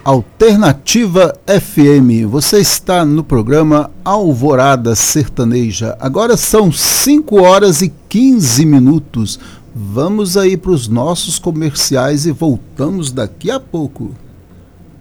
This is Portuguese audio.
Alternativa FM, você está no programa Alvorada Sertaneja. Agora são 5 horas e 15 minutos. Vamos aí para os nossos comerciais e voltamos daqui a pouco.